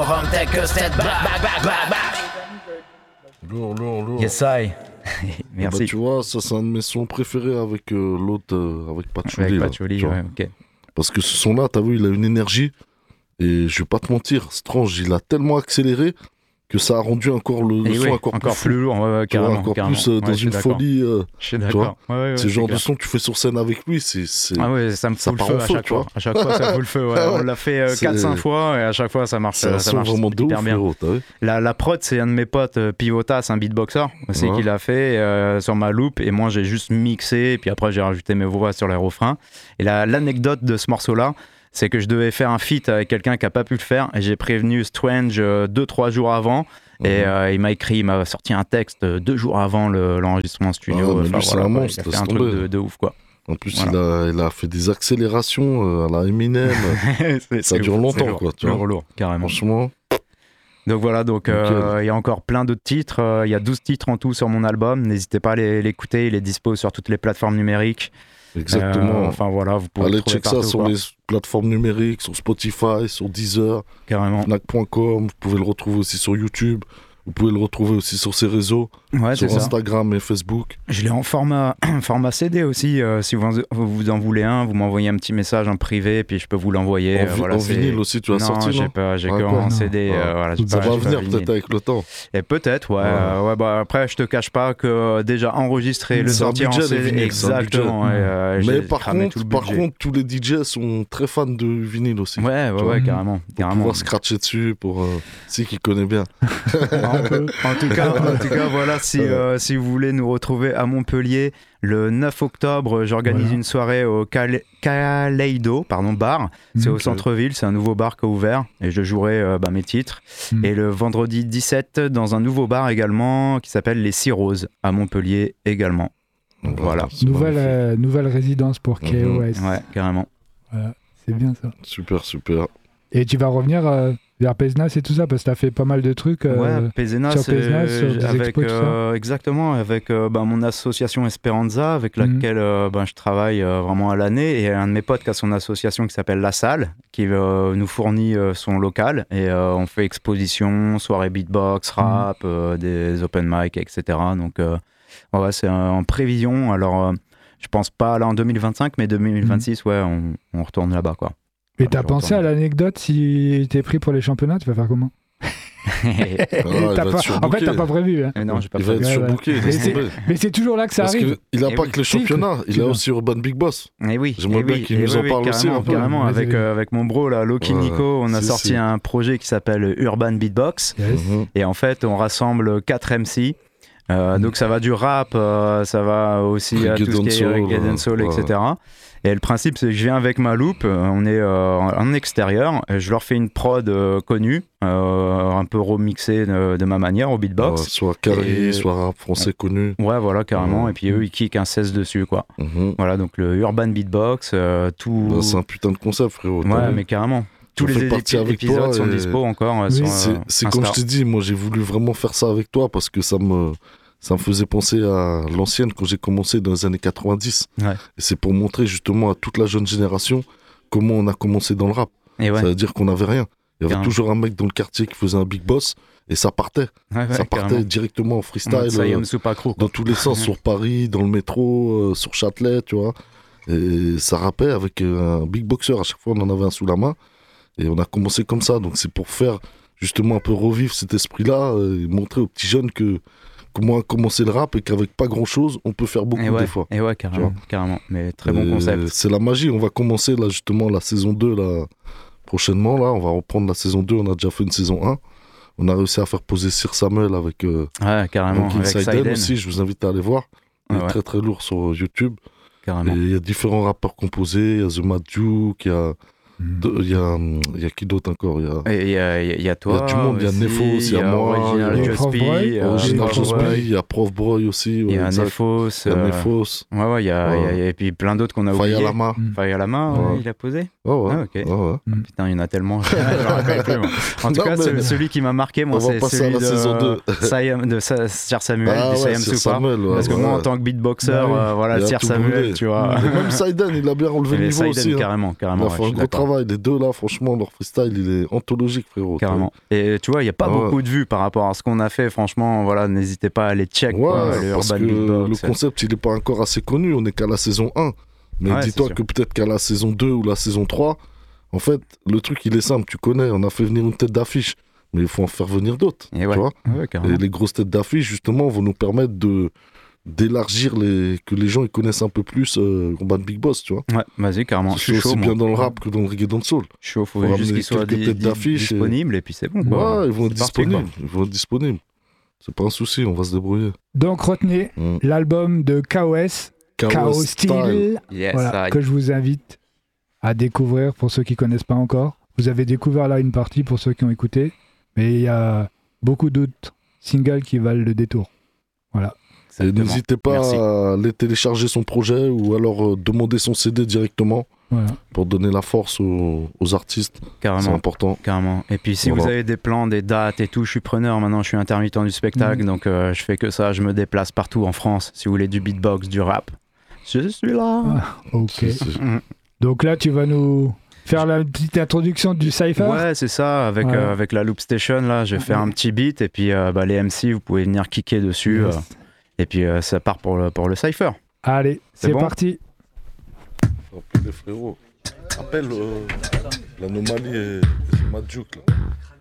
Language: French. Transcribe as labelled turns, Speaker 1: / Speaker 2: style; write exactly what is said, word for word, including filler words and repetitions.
Speaker 1: forum, take a step back, back, back, back, back.
Speaker 2: Lourd, lourd, lourd.
Speaker 1: Yes, I. Merci.
Speaker 2: Bah, tu vois, ça c'est un de mes sons préférés avec euh, l'autre, euh, avec Patchouli.
Speaker 1: Avec
Speaker 2: là,
Speaker 1: Patchouli,
Speaker 2: tu vois.
Speaker 1: ouais, ok.
Speaker 2: Parce que ce son-là, t'as vu, il a une énergie. Et je vais pas te mentir, Strange, il a tellement accéléré que ça a rendu encore le, le
Speaker 1: Et
Speaker 2: son
Speaker 1: oui,
Speaker 2: encore,
Speaker 1: encore
Speaker 2: plus,
Speaker 1: plus lourd, ouais, ouais,
Speaker 2: tu vois,
Speaker 1: carrément.
Speaker 2: encore
Speaker 1: carrément.
Speaker 2: plus euh, dans
Speaker 1: Ouais, je suis
Speaker 2: une
Speaker 1: d'accord.
Speaker 2: folie. Euh,
Speaker 1: Je suis
Speaker 2: tu vois,
Speaker 1: d'accord. Ouais, ouais,
Speaker 2: c'est le
Speaker 1: c'est
Speaker 2: genre
Speaker 1: clair.
Speaker 2: de son que tu fais sur scène avec lui, c'est... c'est...
Speaker 1: Ah ouais, ça me
Speaker 2: ça
Speaker 1: fout le
Speaker 2: part
Speaker 1: feu
Speaker 2: en
Speaker 1: à
Speaker 2: feu,
Speaker 1: chaque
Speaker 2: tu
Speaker 1: fois.
Speaker 2: vois.
Speaker 1: À chaque fois, ça fout le feu. Ouais.
Speaker 2: Ah ouais.
Speaker 1: On l'a fait euh,
Speaker 2: C'est-
Speaker 1: quatre cinq fois et à chaque fois, ça marche,
Speaker 2: C'est un
Speaker 1: ça
Speaker 2: son
Speaker 1: marche
Speaker 2: vraiment de
Speaker 1: hyper
Speaker 2: ouf,
Speaker 1: bien.
Speaker 2: frérot, t'as vu.
Speaker 1: La, la prod, c'est un de mes potes, euh, Pivotas, un beatboxer aussi,
Speaker 2: Ouais.
Speaker 1: qui l'a fait euh, sur ma loupe. Et moi, j'ai juste mixé. Et puis après, j'ai rajouté mes voix sur les refrains. Et la, l'anecdote de ce morceau-là, c'est que je devais faire un feat avec quelqu'un qui n'a pas pu le faire. Et j'ai prévenu Strange euh, deux, trois jours avant. Et euh, il m'a écrit, il m'a sorti un texte deux jours avant le, l'enregistrement studio.
Speaker 2: Ah ouais, mais
Speaker 1: Enfin,
Speaker 2: lui, c'est
Speaker 1: voilà,
Speaker 2: un
Speaker 1: quoi,
Speaker 2: monstre,
Speaker 1: il a fait
Speaker 2: laisse
Speaker 1: un truc
Speaker 2: tomber.
Speaker 1: de, de ouf, quoi.
Speaker 2: En plus,
Speaker 1: Voilà.
Speaker 2: il, a, il a fait des accélérations euh, à la Eminem.
Speaker 1: C'est-
Speaker 2: Ça
Speaker 1: c'est
Speaker 2: dure
Speaker 1: ouf,
Speaker 2: longtemps,
Speaker 1: c'est lourd,
Speaker 2: quoi, tu vois.
Speaker 1: Lourd, lourd, carrément.
Speaker 2: Franchement,
Speaker 1: Donc voilà, donc euh,
Speaker 2: Nickel.
Speaker 1: il y a encore plein d'autres titres. Euh, Il y a douze titres en tout sur mon album. N'hésitez pas à les- l'écouter. Il est dispo sur toutes les plateformes numériques.
Speaker 2: exactement.
Speaker 1: Euh, enfin voilà, vous pouvez le
Speaker 2: Allez
Speaker 1: trouver
Speaker 2: check ça
Speaker 1: partout,
Speaker 2: sur
Speaker 1: quoi.
Speaker 2: les plateformes numériques, sur Spotify, sur Deezer,
Speaker 1: Carrément.
Speaker 2: Fnac point com. Vous pouvez le retrouver aussi sur YouTube. Vous pouvez le retrouver aussi sur ses réseaux,
Speaker 1: Ouais,
Speaker 2: sur
Speaker 1: c'est ça.
Speaker 2: Instagram et Facebook.
Speaker 1: Je l'ai en format, format C D aussi. Euh, si vous en, vous en voulez un, vous m'envoyez un petit message en privé, puis je peux vous l'envoyer.
Speaker 2: En,
Speaker 1: Euh,
Speaker 2: vi-
Speaker 1: voilà,
Speaker 2: en
Speaker 1: c'est-
Speaker 2: vinyle aussi, tu as
Speaker 1: non,
Speaker 2: sorti,
Speaker 1: j'ai
Speaker 2: non
Speaker 1: pas, j'ai
Speaker 2: Ah,
Speaker 1: que
Speaker 2: quoi
Speaker 1: en C D.
Speaker 2: Ouais.
Speaker 1: euh, voilà, j'ai
Speaker 2: Ça
Speaker 1: pas-
Speaker 2: va
Speaker 1: j'ai pas
Speaker 2: venir
Speaker 1: vinyle.
Speaker 2: peut-être avec le temps.
Speaker 1: Et peut-être, ouais.
Speaker 2: Ouais.
Speaker 1: euh, ouais, bah, après, je te cache pas que euh, déjà enregistrer le
Speaker 2: C'est un
Speaker 1: sortir en
Speaker 2: budget,
Speaker 1: C
Speaker 2: les
Speaker 1: D,
Speaker 2: vinyles, c'est un
Speaker 1: exactement.
Speaker 2: budget.
Speaker 1: et, euh,
Speaker 2: Mais
Speaker 1: j'ai
Speaker 2: par
Speaker 1: cramé
Speaker 2: contre,
Speaker 1: tout le
Speaker 2: par
Speaker 1: budget.
Speaker 2: contre, tous les D J sont très fans de vinyle aussi.
Speaker 1: Ouais, ouais,
Speaker 2: tu
Speaker 1: ouais,
Speaker 2: vois.
Speaker 1: carrément.
Speaker 2: Pour
Speaker 1: carrément.
Speaker 2: pouvoir scratcher dessus, pour euh, si qui connaît bien.
Speaker 1: Un peu. En tout cas, en tout cas, voilà, si, euh, si vous voulez nous retrouver à Montpellier, le neuf octobre, j'organise
Speaker 3: Voilà.
Speaker 1: une soirée au Cal- Kaleido, pardon, bar. C'est au
Speaker 3: Ok.
Speaker 1: centre-ville, c'est un nouveau bar qui a ouvert et je jouerai euh, bah, mes titres.
Speaker 3: Mm.
Speaker 1: Et le vendredi dix-sept, dans un nouveau bar également qui s'appelle Les Six Roses à Montpellier également. Donc voilà.
Speaker 2: c'est
Speaker 3: Nouvelle,
Speaker 2: magnifique.
Speaker 3: euh, nouvelle résidence pour K O S.
Speaker 1: Ouais, carrément.
Speaker 3: Voilà, c'est bien ça.
Speaker 2: Super, super.
Speaker 3: Et tu vas revenir euh, vers Pézenas et tout ça, parce que tu as fait pas mal de trucs. euh,
Speaker 1: Ouais, Pézenas,
Speaker 3: sur Pézenas,
Speaker 1: euh,
Speaker 3: sur des
Speaker 1: avec,
Speaker 3: expos, tout ça.
Speaker 1: euh, exactement, avec euh, ben, mon association Esperanza, avec
Speaker 3: Mhm.
Speaker 1: laquelle euh, ben, je travaille euh, vraiment à l'année, et un de mes potes qui a son association qui s'appelle La Salle, qui euh, nous fournit euh, son local, et euh, on fait exposition, soirée beatbox, rap, euh, des open mic, et cetera. Donc euh, ouais, c'est euh, en prévision, alors euh, je pense pas là en deux mille vingt-cinq, mais deux mille vingt-six, ouais, on, on retourne là-bas, quoi.
Speaker 3: Et
Speaker 1: Voilà,
Speaker 3: t'as
Speaker 1: je
Speaker 3: pensé à
Speaker 1: retourne.
Speaker 3: l'anecdote, si t'es pris pour les championnats, tu vas faire comment?
Speaker 2: Ah, il
Speaker 3: T'as
Speaker 2: va
Speaker 3: pas-
Speaker 2: être
Speaker 3: En
Speaker 2: surbooké.
Speaker 3: fait, t'as pas prévu. Hein.
Speaker 1: Mais non, j'ai pas
Speaker 2: Il va
Speaker 1: prévu.
Speaker 2: être
Speaker 3: Ouais, ouais.
Speaker 2: surbooké,
Speaker 3: Mais
Speaker 2: laisse
Speaker 3: c'est-
Speaker 2: tomber.
Speaker 3: Mais c'est toujours là que ça
Speaker 2: Parce
Speaker 3: arrive.
Speaker 2: qu'il n'a
Speaker 1: Eh
Speaker 2: pas
Speaker 1: oui.
Speaker 2: que les
Speaker 3: Si,
Speaker 2: championnats, il a
Speaker 3: tu-
Speaker 2: aussi Urban Big Boss.
Speaker 1: Eh oui,
Speaker 2: J'aimerais
Speaker 1: eh
Speaker 2: bien
Speaker 1: oui,
Speaker 2: qu'il
Speaker 1: eh
Speaker 2: nous en
Speaker 1: oui,
Speaker 2: parle aussi
Speaker 1: carrément,
Speaker 2: un peu.
Speaker 1: carrément,
Speaker 3: Vas-y,
Speaker 1: avec,
Speaker 3: vas-y.
Speaker 1: euh, avec mon bro, là, Loki
Speaker 2: Ouais,
Speaker 1: Nico, on a
Speaker 2: si,
Speaker 1: sorti
Speaker 2: si.
Speaker 1: un projet qui s'appelle Urban Beatbox.
Speaker 3: Yes.
Speaker 2: Mhm.
Speaker 1: Et en fait, on rassemble quatre M C. Euh,
Speaker 3: Mm.
Speaker 1: Donc ça va du rap, euh, ça va aussi à
Speaker 2: Reggae
Speaker 1: tout ce qui est
Speaker 2: dancehall,
Speaker 1: reggae dancehall,
Speaker 2: ouais.
Speaker 1: et cetera. Et le principe, c'est que je viens avec ma loupe, euh, on est euh, en extérieur, et je leur fais une prod euh, connue, euh, un peu remixée de, de ma manière au
Speaker 2: Ouais,
Speaker 1: beatbox.
Speaker 2: soit Carrie,
Speaker 1: Et-
Speaker 2: soit rap français connu.
Speaker 1: Ouais, voilà, carrément.
Speaker 2: Ouais.
Speaker 1: Et puis eux, ils kickent un seize dessus, quoi.
Speaker 2: Mhm.
Speaker 1: Voilà, donc le Urban Beatbox, euh, tout.
Speaker 2: Bah, c'est un putain de concept, frérot. t'as
Speaker 1: Ouais,
Speaker 2: vu
Speaker 1: mais carrément. Tous
Speaker 2: fais
Speaker 1: les
Speaker 2: partie
Speaker 1: épi-
Speaker 2: avec
Speaker 1: épisodes
Speaker 2: toi
Speaker 1: sont
Speaker 2: et-
Speaker 1: dispo encore euh,
Speaker 3: Oui.
Speaker 1: sur
Speaker 2: C'est,
Speaker 1: euh,
Speaker 2: c'est
Speaker 1: Insta.
Speaker 2: comme je t'ai dit, moi j'ai voulu vraiment faire ça avec toi parce que ça me, ça me faisait penser à l'ancienne quand j'ai commencé dans les années quatre-vingt-dix.
Speaker 1: Ouais.
Speaker 2: Et c'est pour montrer justement à toute la jeune génération comment on a commencé dans le rap.
Speaker 1: Et ouais,
Speaker 2: Ça veut dire qu'on n'avait rien. Il y avait
Speaker 1: Carrément.
Speaker 2: toujours un mec dans le quartier qui faisait un big boss et ça partait.
Speaker 1: ouais, ouais,
Speaker 2: ça partait
Speaker 1: carrément.
Speaker 2: directement en freestyle.
Speaker 1: Ça y
Speaker 2: euh,
Speaker 1: est, Super Crew, quoi.
Speaker 2: dans tous les sens, sur Paris, dans le métro, euh, sur Châtelet, tu vois. Et ça rappait avec euh, un big boxer. À chaque fois, on en avait un sous la main. Et on a commencé comme ça. Donc, c'est pour faire justement un peu revivre cet esprit-là euh, et montrer aux petits jeunes que comment a commencé le rap et qu'avec pas grand-chose, on peut faire beaucoup
Speaker 1: Et ouais,
Speaker 2: des fois.
Speaker 1: et ouais, carrément, carrément. Mais très bon
Speaker 2: Et
Speaker 1: concept.
Speaker 2: C'est la magie. On va commencer là justement la saison deux là, prochainement. Là. On va reprendre la saison deux. On a déjà fait une saison un. On a réussi à faire poser Sir Samuel avec euh,
Speaker 1: Ouais, carrément.
Speaker 2: donc
Speaker 1: Avec
Speaker 2: Inside
Speaker 1: Saiden
Speaker 2: N aussi. Je vous invite à aller voir. Il
Speaker 1: Ouais,
Speaker 2: est
Speaker 1: ouais.
Speaker 2: très très lourd sur YouTube. Et
Speaker 1: Carrément.
Speaker 2: il y a différents rappeurs composés. Il y a The Mad Duke, il y a,
Speaker 3: Mm.
Speaker 2: de- il y a, hum, il y a qui d'autre encore il y a
Speaker 1: Et il y a, il y a toi.
Speaker 2: Il y a du monde, il y a
Speaker 1: aussi,
Speaker 2: Nefos, il y a moi,
Speaker 1: Original
Speaker 2: il y a
Speaker 1: Just
Speaker 3: Prof
Speaker 1: P,
Speaker 3: Boy,
Speaker 1: euh,
Speaker 2: Original
Speaker 1: Prof
Speaker 2: Just
Speaker 1: Boy,
Speaker 2: P, il y a Prof Boy aussi.
Speaker 1: il y
Speaker 2: ouais,
Speaker 1: a
Speaker 2: exact.
Speaker 1: Nefos.
Speaker 2: Il y a
Speaker 1: euh,
Speaker 2: Nefos.
Speaker 1: Ouais, ouais, il y a,
Speaker 2: Ouais.
Speaker 1: il y a- et puis plein d'autres qu'on a oubliés.
Speaker 2: Fayalama.
Speaker 3: Mm.
Speaker 1: Fayalama, ouais,
Speaker 2: Ouais.
Speaker 1: il a posé.
Speaker 2: Ouais, ouais.
Speaker 1: Ah, ok.
Speaker 2: ouais, ouais.
Speaker 1: Putain, il y en a tellement. Je me rappelle plus, moi. En tout
Speaker 2: Non,
Speaker 1: cas,
Speaker 2: mais-
Speaker 1: ce- celui qui m'a marqué, moi,
Speaker 2: On va
Speaker 1: c'est
Speaker 2: passer à
Speaker 1: celui
Speaker 2: la
Speaker 1: de
Speaker 2: saison deux.
Speaker 1: Siam- de Sa- Sir Samuel,
Speaker 2: Ah
Speaker 1: du
Speaker 2: ouais,
Speaker 1: Siam
Speaker 2: c'est
Speaker 1: Soupa.
Speaker 2: Samuel. ouais,
Speaker 1: Parce que moi,
Speaker 2: ouais.
Speaker 1: en tant que beatboxer,
Speaker 3: Bah oui.
Speaker 1: euh, voilà,
Speaker 2: Il a
Speaker 1: Sir
Speaker 2: tout
Speaker 1: Samuel,
Speaker 2: brûlé.
Speaker 1: tu vois.
Speaker 2: Et même Saiden, il a bien relevé
Speaker 1: Et
Speaker 2: le niveau
Speaker 1: Saiden,
Speaker 2: aussi. hein.
Speaker 1: carrément,
Speaker 2: Il
Speaker 1: carrément.
Speaker 2: a
Speaker 1: ouais,
Speaker 2: fait
Speaker 1: je
Speaker 2: un
Speaker 1: suis
Speaker 2: gros
Speaker 1: d'accord.
Speaker 2: travail. Les deux là, franchement, leur freestyle, il est anthologique, frérot.
Speaker 1: Carrément. Et tu vois, il n'y a pas
Speaker 2: ouais.
Speaker 1: beaucoup de vues par rapport à ce qu'on a fait. Franchement, voilà, n'hésitez pas à aller check.
Speaker 2: Ouais,
Speaker 1: quoi, les
Speaker 2: parce
Speaker 1: Urban
Speaker 2: que
Speaker 1: Beatbox.
Speaker 2: le concept, il n'est pas encore assez connu. On n'est qu'à la saison un. Mais
Speaker 1: Ouais,
Speaker 2: dis-toi
Speaker 1: c'est
Speaker 2: que peut-être qu'à la saison deux ou la saison trois, en fait, le truc, il est simple. Tu connais, on a fait venir une tête d'affiche. Mais il faut en faire venir d'autres.
Speaker 1: Et ouais.
Speaker 2: Tu vois
Speaker 1: Ouais, carrément.
Speaker 2: Et les grosses têtes d'affiche, justement, vont nous permettre de d'élargir les que les gens ils connaissent un peu plus euh, Urban Big Boss, tu vois.
Speaker 1: Ouais, vas-y, carrément. Je suis
Speaker 2: C'est
Speaker 1: chaud.
Speaker 2: aussi
Speaker 1: moi.
Speaker 2: bien dans le rap que dans le reggae dancehall.
Speaker 1: Je suis chaud, faut
Speaker 2: Faut
Speaker 1: juste
Speaker 2: ramener
Speaker 1: qu'ils soient
Speaker 2: quelques
Speaker 1: di-
Speaker 2: têtes
Speaker 1: di-
Speaker 2: d'affiche et-
Speaker 1: disponibles et puis c'est bon. Quoi.
Speaker 2: Ouais, ils vont être
Speaker 1: C'est parfait,
Speaker 2: disponibles.
Speaker 1: quoi.
Speaker 2: Ils vont être disponibles. C'est pas un souci, on va se débrouiller.
Speaker 3: Donc retenez
Speaker 2: Mm.
Speaker 3: l'album de K O S, Chaos Style,
Speaker 1: Yes,
Speaker 3: voilà,
Speaker 1: I-
Speaker 3: que je vous invite à découvrir pour ceux qui connaissent pas encore. Vous avez découvert là une partie pour ceux qui ont écouté, mais il y a beaucoup d'autres singles qui valent le détour. Voilà.
Speaker 2: Et
Speaker 1: Exactement.
Speaker 2: n'hésitez pas
Speaker 1: Merci.
Speaker 2: à aller télécharger son projet ou alors euh, demander son C D directement
Speaker 3: Voilà.
Speaker 2: pour donner la force aux, aux artistes. C'est
Speaker 1: Carrément.
Speaker 2: important.
Speaker 1: Carrément. Et puis si
Speaker 2: Voilà.
Speaker 1: vous avez des plans, des dates et tout, je suis preneur maintenant, je suis intermittent du spectacle,
Speaker 3: Mhm.
Speaker 1: donc euh, je fais que ça, je me déplace partout en France. Si vous voulez du beatbox, du rap, je suis là.
Speaker 3: Ah, ok.
Speaker 2: C'est- c'est-
Speaker 1: Mhm.
Speaker 3: Donc là, tu vas nous faire la petite introduction du cypher.
Speaker 1: Ouais, c'est ça, avec,
Speaker 3: Ouais.
Speaker 1: euh, avec la Loop Station, là, j'ai fait un petit beat, et puis euh, bah, les M C, vous pouvez venir kicker dessus,
Speaker 3: Yes.
Speaker 1: euh, et puis euh, ça part pour le, pour le cypher.
Speaker 3: Allez,
Speaker 1: C'est
Speaker 3: c'est
Speaker 1: bon
Speaker 3: parti.
Speaker 2: Appelle les frérots. Appelle euh, l'anomalie et, et Madjouk là.